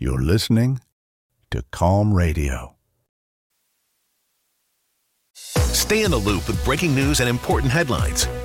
You're listening to Calm Radio. Stay in the loop with breaking news and important headlines.